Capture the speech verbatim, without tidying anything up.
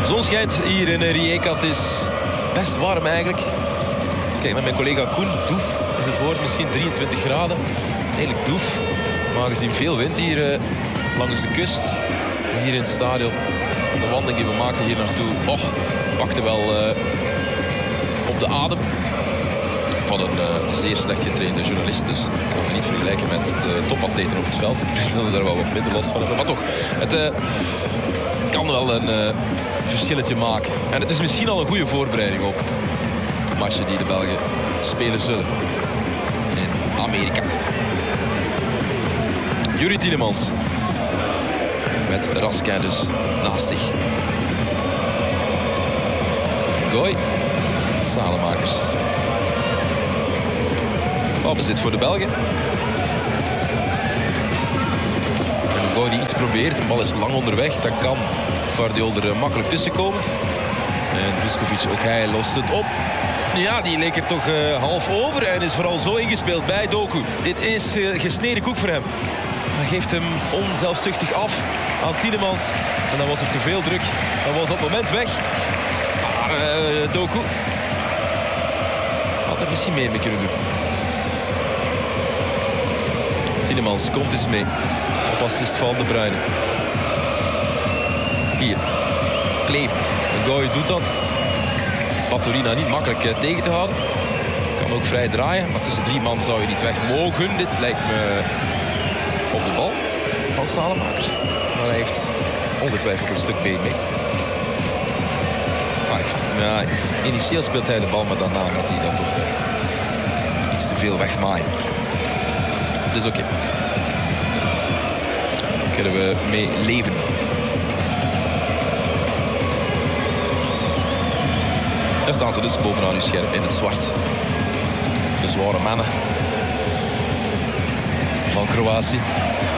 De zon schijnt hier in Rijeka. Het is best warm eigenlijk. Kijk naar mijn collega Koen. Doef is het woord. Misschien drieëntwintig graden. Redelijk doef. Maar gezien veel wind hier uh, langs de kust. Hier in het stadion. De wandeling die we maakten hier naartoe. Och, pakte wel uh, op de adem. Van een uh, zeer slecht getrainde journalist. Dus ik kan me niet vergelijken met de topatleten op het veld. Die zullen daar wel wat minder last van hebben. Maar toch, het uh, kan wel een uh, verschilletje maken. En het is misschien al een goede voorbereiding op matchen die de Belgen spelen zullen. In Amerika. Juri Tielemans. Met Raskin dus naast zich. Gooi. Salemakers. Balbezit voor de Belgen. En Gooi die iets probeert. De bal is lang onderweg. Dan kan Gvardiol er makkelijk tussenkomen. En Vuskovic, ook hij lost het op. Ja, die leek er toch uh, half over. En is vooral zo ingespeeld bij Doku. Dit is uh, gesneden koek voor hem. Hij geeft hem onzelfzuchtig af aan Tielemans. En dan was er te veel druk. Dan was dat moment weg. Maar uh, Doku had er misschien meer mee kunnen doen. Tielemans komt eens mee. Op assist van De Bruyne. Hier. Kleven. Gooi doet dat. Patorina niet makkelijk uh, tegen te houden. Kan ook vrij draaien. Maar tussen drie man zou je niet weg mogen. Dit lijkt me op de bal van Salemakers. Maar hij heeft ongetwijfeld een stuk been mee. Maar ja, initieel speelt hij de bal. Maar daarna gaat hij dan toch uh, iets te veel wegmaaien. Dus oké. Okay. Kunnen we mee leven. Daar staan ze dus bovenaan uw scherm in het zwart. De zware mannen van Kroatië.